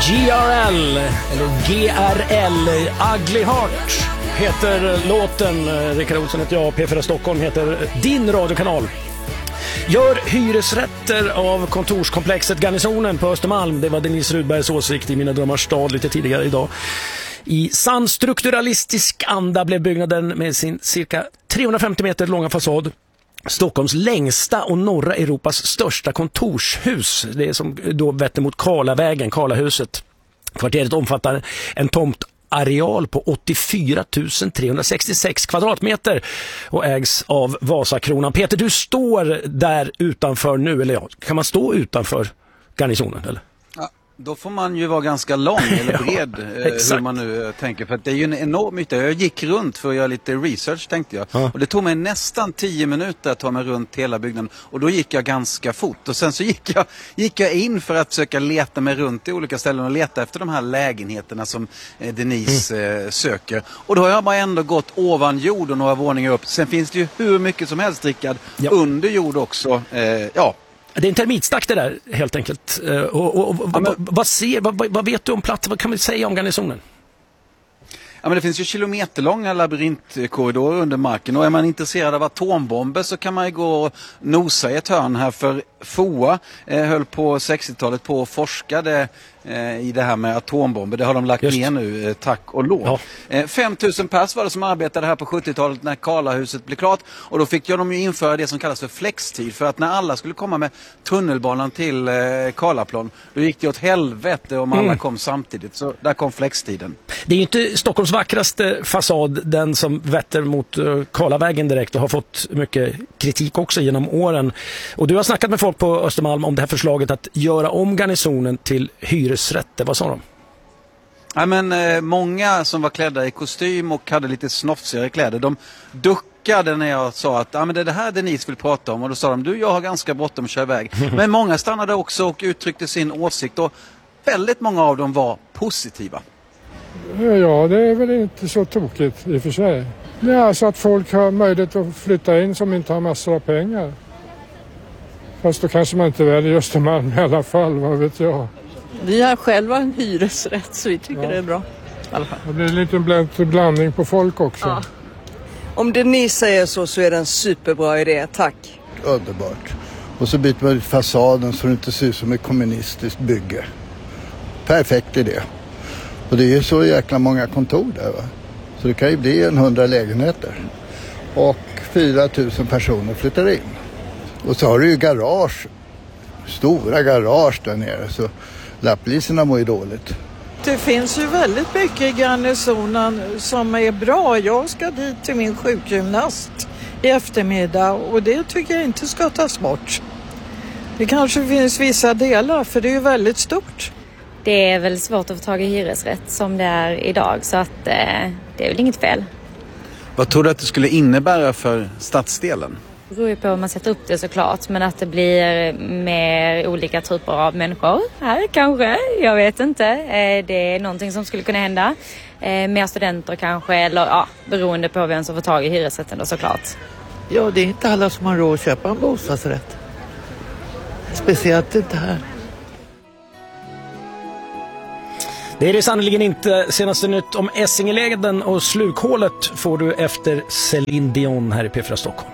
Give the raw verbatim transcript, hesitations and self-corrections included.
G R L, eller G R L, Ugly Heart heter låten. Rickard Olsson heter jag, P fyra Stockholm heter din radiokanal. Gör hyresrätter av kontorskomplexet Garnisonen på Östermalm. Det var Denise Rudbergs åsikt i Mina drömmars stad lite tidigare idag. I sann strukturalistisk anda blev byggnaden med sin cirka trehundrafemtio meter långa fasad Stockholms längsta och norra Europas största kontorshus. Det är som då vetter mot Karlavägen, Karlahuset. Kvarteret omfattar en tomtareal på åttiofyra tusen trehundrasextiosex kvadratmeter och ägs av Vasakronan. Peter, du står där utanför nu, eller ja, kan man stå utanför Garnisonen eller? Då får man ju vara ganska lång eller bred, ja, hur man nu tänker. För att det är ju en enorm yta. Jag gick runt för att göra lite research, tänkte jag. Ja. Och det tog mig nästan tio minuter att ta mig runt hela byggnaden. Och då gick jag ganska fort. Och sen så gick jag, gick jag in för att försöka leta mig runt i olika ställen och leta efter de här lägenheterna som eh, Denise mm. eh, söker. Och då har jag bara ändå gått ovan jord och några våningar upp. Sen finns det ju hur mycket som helst, Rickard, ja. under jord också. Eh, ja. Det är en termitstack det där, helt enkelt. Och, och, och, ja, men, vad, vad, ser, vad, vad vet du om platsen? Vad kan vi säga om Garnisonen? Ja, men det finns ju kilometerlånga labyrintkorridorer under marken. Och är man intresserad av atombomber så kan man ju gå och nosa i ett hörn här. För F O A eh, höll på sextiotalet på och forskade eh, i det här med atombomber. Det har de lagt Just. ner nu, eh, tack och lov. Ja. Eh, fem tusen pers var det som arbetade här på sjuttiotalet när Karlahuset blev klart. Och då fick de ju införa det som kallas för flextid. För att när alla skulle komma med tunnelbanan till eh, Karlaplan, då gick det åt helvete om alla mm. kom samtidigt. Så där kom flextiden. Det är ju inte Stockholms vackraste fasad, den som vetter mot uh, Karlavägen direkt, och har fått mycket kritik också genom åren. Och du har snackat med folk på Östermalm om det här förslaget att göra om Garnisonen till hyresrätter. Vad sa de? Ja, men, eh, många som var klädda i kostym och hade lite snofsigare kläder, de duckade när jag sa att ja, men det är det här Denise vill prata om. Och då sa de, du, jag har ganska bråttom att köra iväg. Men många stannade också och uttryckte sin åsikt, och väldigt många av dem var positiva. Ja, det är väl inte så tokigt i och för sig. Det är alltså att folk har möjlighet att flytta in som inte har massor av pengar. Fast då kanske man inte väljer Östermalm i alla fall, vad vet jag. Vi har själva en hyresrätt så vi tycker ja. det är bra. I alla fall. Det blir en liten blandning på folk också. Ja. Om det ni säger så så är det en superbra idé, tack. Underbart. Och så byter man ut fasaden så det inte ser ut som ett kommunistiskt bygge. Perfekt idé. Och det är ju så jäkla många kontor där, va? Så det kan ju bli en hundra lägenheter. Och fyra tusen personer flyttar in. Och så har du ju garage. Stora garage där nere. Så lappliserna mår ju dåligt. Det finns ju väldigt mycket i Garnisonen som är bra. Jag ska dit till min sjukgymnast i eftermiddag. Och det tycker jag inte ska tas bort. Det kanske finns vissa delar, för det är ju väldigt stort. Det är väl svårt att få tag i hyresrätt som det är idag, så att eh, det är väl inget fel. Vad tror du att det skulle innebära för stadsdelen? Det beror ju på hur man sätter upp det såklart, men att det blir mer olika typer av människor här kanske, jag vet inte. Eh, det är någonting som skulle kunna hända. Eh, mer studenter kanske, eller ja, beroende på vem som får tag i hyresrätten då såklart. Ja, det är inte alla som har råd att köpa en bostadsrätt. Speciellt inte här. Det är det sannoliken inte. Senaste nytt om Essingeleden och slukhålet får du efter Céline Dion här i P fyra Stockholm.